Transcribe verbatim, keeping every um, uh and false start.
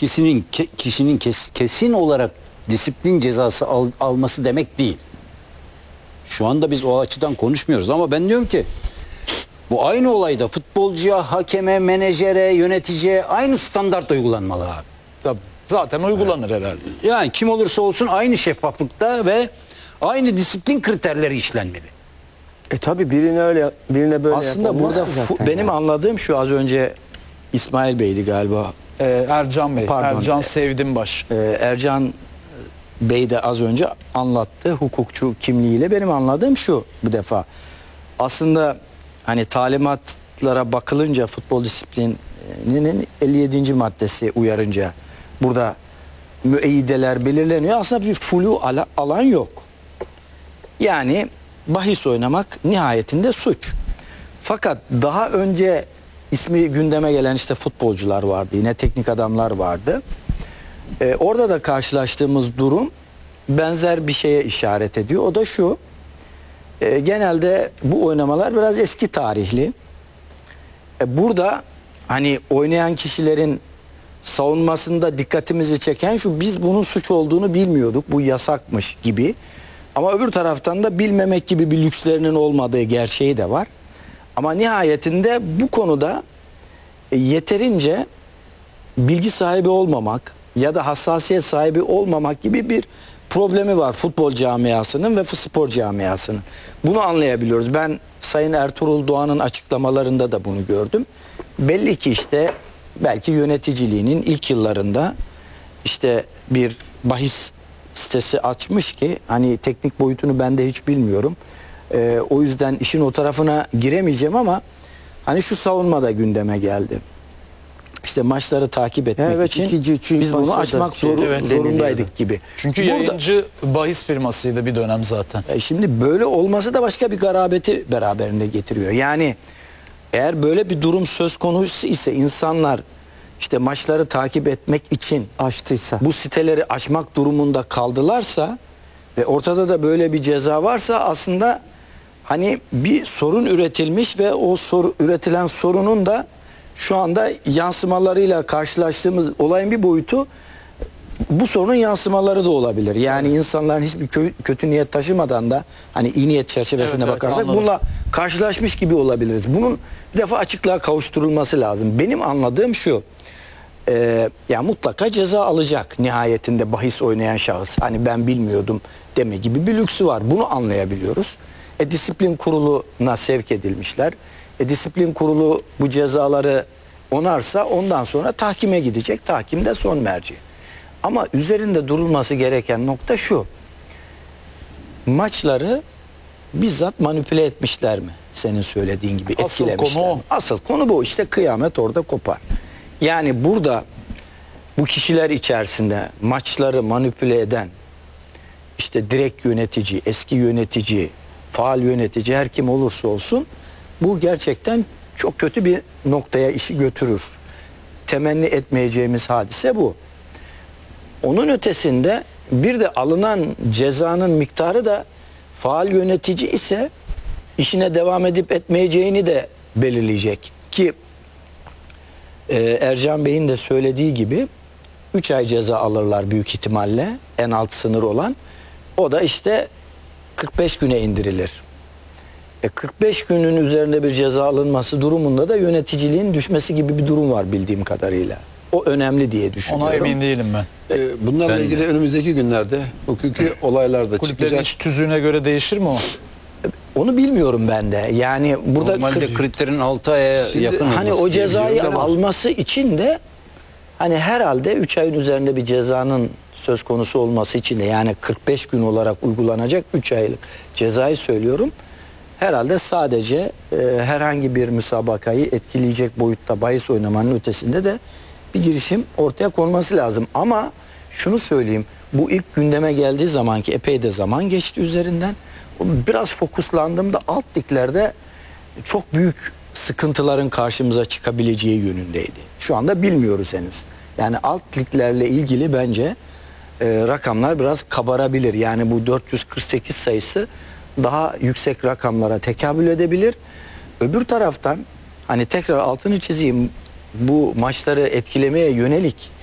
kişinin ke, kişinin kes, kesin olarak disiplin cezası al, alması demek değil. Şu anda biz o açıdan konuşmuyoruz ama ben diyorum ki bu aynı olayda futbolcuya, hakeme, menajere, yöneticiye aynı standart uygulanmalı abi. Tabii. Zaten uygulanır evet. herhalde. Yani kim olursa olsun aynı şeffaflıkta ve aynı disiplin kriterleri işlenmeli. E tabi birine öyle birine böyle Aslında burada fu- benim yani. anladığım şu, az önce İsmail Bey'di galiba. Ee, Ercan Bey, Pardon. Ercan Sevdimbaş. Ee, Ercan Bey de az önce anlattı hukukçu kimliğiyle. Benim anladığım şu bu defa. Aslında hani talimatlara bakılınca futbol disiplininin elli yedinci maddesi uyarınca burada müeyyideler belirleniyor. Aslında bir flu ala- alan yok. Yani bahis oynamak nihayetinde suç. Fakat daha önce ismi gündeme gelen işte futbolcular vardı. Yine teknik adamlar vardı. Ee, orada da karşılaştığımız durum benzer bir şeye işaret ediyor. O da şu. E, genelde bu oynamalar biraz eski tarihli. E, burada hani oynayan kişilerin savunmasında dikkatimizi çeken şu: biz bunun suç olduğunu bilmiyorduk. Bu yasakmış gibi. Ama öbür taraftan da bilmemek gibi bir lükslerinin olmadığı gerçeği de var. Ama nihayetinde bu konuda e, yeterince bilgi sahibi olmamak ya da hassasiyet sahibi olmamak gibi bir problemi var futbol camiasının ve spor camiasının. Bunu anlayabiliyoruz. Ben Sayın Ertuğrul Doğan'ın açıklamalarında da bunu gördüm. Belli ki işte belki yöneticiliğinin ilk yıllarında işte bir bahis sitesi açmış ki hani teknik boyutunu ben de hiç bilmiyorum. Ee, o yüzden işin o tarafına giremeyeceğim ama hani şu savunma da gündeme geldi. İşte maçları takip etmek Evet, için ikinci, üçüncü biz bunu maçta da açmak şey, zor, evet, zorundaydık gibi. Çünkü Burada, yayıncı bahis firmasıydı bir dönem zaten. e, şimdi böyle olması da başka bir garabeti beraberinde getiriyor. Yani eğer böyle bir durum söz konusu ise insanlar işte maçları takip etmek için açtıysa bu siteleri açmak durumunda kaldılarsa ve ortada da böyle bir ceza varsa aslında hani bir sorun üretilmiş ve o soru, üretilen sorunun da şu anda yansımalarıyla karşılaştığımız olayın bir boyutu bu sorunun yansımaları da olabilir. Yani insanların hiçbir kö- kötü niyet taşımadan da hani iyi niyet çerçevesinde Evet, evet, bakarsak anladım. bununla karşılaşmış gibi olabiliriz. Bunun bir defa açıklığa kavuşturulması lazım. Benim anladığım şu: e, ya mutlaka ceza alacak nihayetinde bahis oynayan şahıs. Hani ben bilmiyordum deme gibi bir lüksü var. Bunu anlayabiliyoruz. E, disiplin kuruluna sevk edilmişler. E, disiplin kurulu bu cezaları onarsa ondan sonra tahkime gidecek. Tahkim de son merci. Ama üzerinde durulması gereken nokta şu: maçları bizzat manipüle etmişler mi? Senin söylediğin gibi Asıl etkilemişler konu o. mi? Asıl konu bu. İşte kıyamet orada kopar. Yani burada bu kişiler içerisinde maçları manipüle eden işte direkt yönetici, eski yönetici, faal yönetici, her kim olursa olsun bu gerçekten çok kötü bir noktaya işi götürür. Temenni etmeyeceğimiz hadise bu. Onun ötesinde bir de alınan cezanın miktarı da faal yönetici ise işine devam edip etmeyeceğini de belirleyecek. Ki e, Ercan Bey'in de söylediği gibi üç ay ceza alırlar büyük ihtimalle, en alt sınır olan. O da işte kırk beş güne indirilir. E kırk beş günün üzerinde bir ceza alınması durumunda da yöneticiliğin düşmesi gibi bir durum var bildiğim kadarıyla. O önemli diye düşünüyorum. Ona emin değilim ben. Ee, Bunlarla Ben ilgili de. önümüzdeki günlerde hukuki olaylar da Kulüplerin çıkacak. iç tüzüğüne göre değişir mi o? Onu bilmiyorum ben de. Yani burada Normalde kırk- kriterin altı aya Şimdi yakın hani olması o cezayı gerekiyor. alması için de hani herhalde üç ayın üzerinde bir cezanın söz konusu olması için de, yani kırk beş gün olarak uygulanacak üç aylık cezayı söylüyorum. Herhalde sadece e, herhangi bir müsabakayı etkileyecek boyutta bahis oynamanın ötesinde de bir girişim ortaya konması lazım. Ama şunu söyleyeyim, bu ilk gündeme geldiği zaman ki epey de zaman geçti üzerinden, biraz fokuslandığımda alt liglerde çok büyük sıkıntıların karşımıza çıkabileceği yönündeydi. Şu anda bilmiyoruz henüz. Yani alt liglerle ilgili bence e, rakamlar biraz kabarabilir. Yani bu dört yüz kırk sekiz sayısı daha yüksek rakamlara tekabül edebilir. Öbür taraftan hani tekrar altını çizeyim, bu maçları etkilemeye yönelik